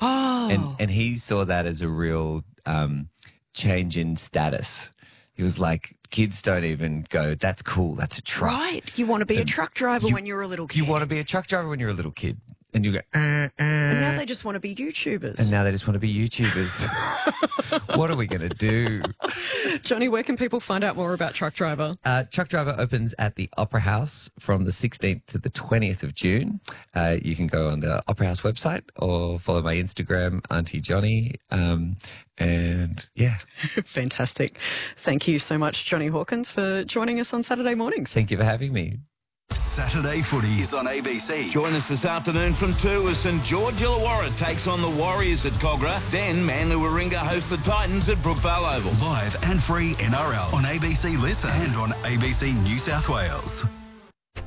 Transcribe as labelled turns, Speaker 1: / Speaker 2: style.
Speaker 1: Oh.
Speaker 2: And he saw that as a real change in status. He was like, kids don't even go, that's cool, that's a truck.
Speaker 1: Right. You want to be a truck driver when you're a little kid.
Speaker 2: You want to be a truck driver when you're a little kid. And you go,
Speaker 1: And now they just want to be YouTubers.
Speaker 2: And now they just want to be YouTubers. What are we going to do?
Speaker 1: Johnny, where can people find out more about Truck Driver?
Speaker 2: Truck Driver opens at the Opera House from the 16th to the 20th of June. You can go on the Opera House website or follow my Instagram, Auntie Johnny. And yeah.
Speaker 1: Fantastic. Thank you so much, Johnny Hawkins, for joining us on Saturday mornings.
Speaker 2: Thank you for having me.
Speaker 3: Saturday Footy is on ABC.
Speaker 4: Join us this afternoon from 2 as St George Illawarra takes on the Warriors at Cogra. Then Manly Warringah host the Titans at Brookvale Oval.
Speaker 3: Live and free NRL on ABC Listen and on ABC New South Wales.